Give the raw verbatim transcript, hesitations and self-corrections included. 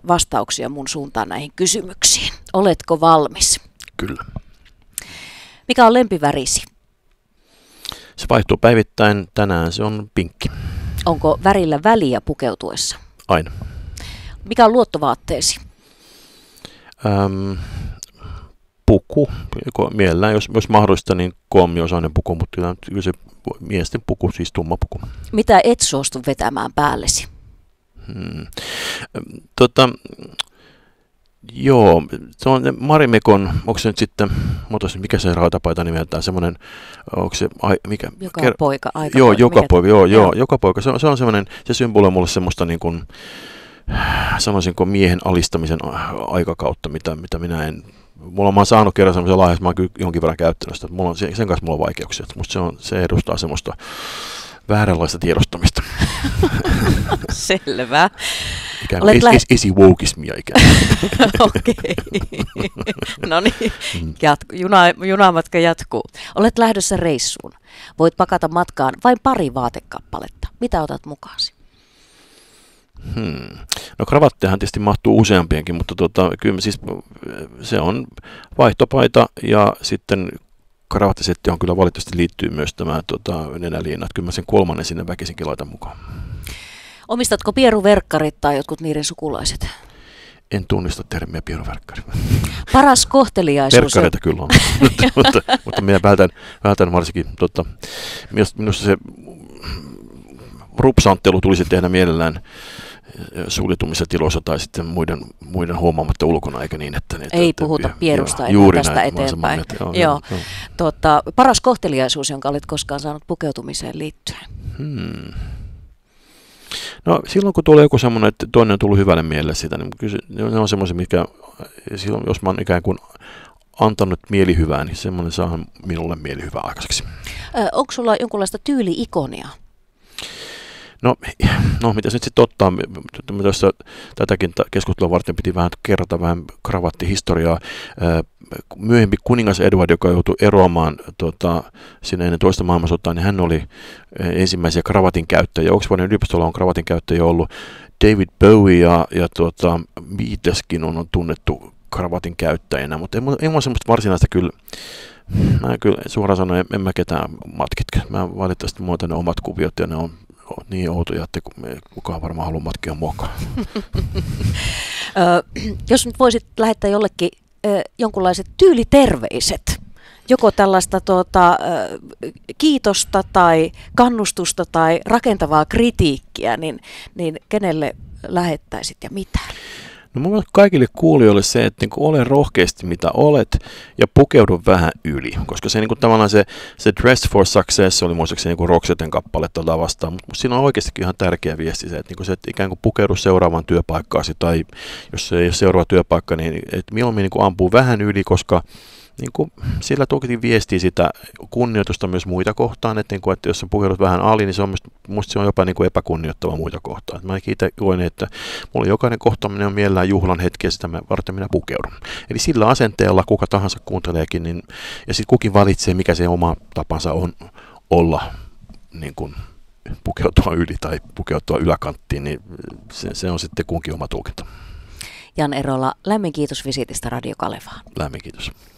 vastauksia mun suuntaan näihin kysymyksiin. Oletko valmis? Kyllä. Mikä on lempivärisi? Se vaihtuu päivittäin. Tänään se on pinkki. Onko värillä väliä pukeutuessa? Aina. Mikä on luottovaatteesi? Öm, puku. Mielellään, jos, jos mahdollista, niin kolmiosainen puku, mutta kyllä se miesten puku, siis tumma puku. Mitä et suostu vetämään päällesi? Hmm. Tota, joo, se on Marimekon, onko se nyt sitten, mikä se rautapaita nimeltään, semmoinen, onko se, ai, mikä? Joka poika, aika Joo, poika. joka mikä poika, joo, joo, joka poika, se on, se on semmoinen, se symboloi mulle semmoista niin kuin, sanoisinko miehen alistamisen aikakautta, mitä, mitä minä en, mulla mä oon saanut kerran semmoisen lahjan, mä oon kyllä jonkin verran käyttänyt sitä, mulla on, sen kanssa mulla on vaikeuksia, musta se, on, se edustaa semmoista vääränlaista tiedostamista. Selvä. Ikään kuin lähe- es, esi-woukismia ikään kuin. Okei. No niin, jatku, juna, junamatka jatkuu. Olet lähdössä reissuun. Voit pakata matkaan vain pari vaatekappaletta. Mitä otat mukaasi? Hmm. No kravattejahan tietysti mahtuu useampienkin, mutta tota, kyllä siis se on vaihtopaita ja sitten kravattisetti on kyllä valitettavasti liittyy myös tämä tota, nenäliina, että kyllä mä sen kolmannen sinne väkisinkin laitan mukaan. Omistatko pieruverkkarit tai jotkut niiden sukulaiset? En tunnista termiä pieruverkkari. Paras kohteliaisuus. Verkkareita kyllä on, mutta, mutta minä vältän, vältän varsinkin, tota, minusta se rupsanttelu tulisi tehdä mielellään suljetumissa tiloissa tai sitten muiden, muiden huomaamatta ulkona, eikä niin, että... että ei että, puhuta että, pierusta joo, enää tästä näin, eteenpäin. Mieltä, joo, joo. Joo. Tota, paras kohteliaisuus, jonka olet koskaan saanut pukeutumiseen liittyen? Hmm. No silloin kun tulee joku semmoinen, että toinen on tullut hyvälle mielelle sitä, niin kyllä ne on semmoisia, mikä silloin, jos mä oon ikään kuin antanut mielihyvää, niin semmoinen saa minulle mielihyvää aikaiseksi. Ö, onko sulla jonkunlaista tyyli-ikonia? No, no mitä se nyt sitten ottaa? Tässä tätäkin keskustelua varten piti vähän kerrata vähän kravattihistoriaa. Myöhempi kuningas Edward, joka joutui eroamaan tota, sinne ennen toista maailmansotaa, niin hän oli ensimmäisiä kravatin käyttäjiä. Oxfordin yliopistolla on kravatin käyttäjiä ollut. David Bowie ja, ja tuota, Beatleskin on, on tunnettu kravatin käyttäjänä, mutta ei, ei ole semmoista varsinaista kyllä. Mä kyllä suoraan sanoen, en, en mä ketään matkitka. Mä valitettavasti mulla on ne omat kuviot ja ne on niin outoja, että kukaan varmaan haluaa matkia muokaan. Jos nyt voisit lähettää jollekin jonkunlaiset tyyliterveiset, joko tällaista tuota, kiitosta tai kannustusta tai rakentavaa kritiikkiä, niin, niin kenelle lähettäisit ja mitä? No mun mielestä kaikille kuulijoille se, että niin ole rohkeasti mitä olet ja pukeudu vähän yli, koska se niin kuin, tavallaan se, se Dress for Success oli muistaakseni niin Roxetten kappale tätä vastaan, mutta siinä on oikeastikin ihan tärkeä viesti se, että, niin kuin se, että ikään kuin pukeudu seuraavaan työpaikkaasi tai jos se ei ole seuraava työpaikka, niin että mieluummin niin kuin ampuu vähän yli, koska niin kuin, sillä toki viestii sitä kunnioitusta myös muita kohtaan, että, niin kuin, että jos sä pukeudut vähän ali, niin se on musta se on jopa niin kuin epäkunnioittava muita kohtaan. Mä itse koen, että mulla jokainen kohtaaminen on mielellään juhlan hetki ja sitä varten minä pukeudun. Eli sillä asenteella kuka tahansa kuunteleekin, niin, ja sitten kukin valitsee, mikä se oma tapansa on olla niin kuin, pukeutua yli tai pukeutua yläkanttiin, niin se, se on sitten kunkin oma tulkinta. Jan Erola, lämmin kiitos visitistä Radio Kalevaan. Lämmin kiitos.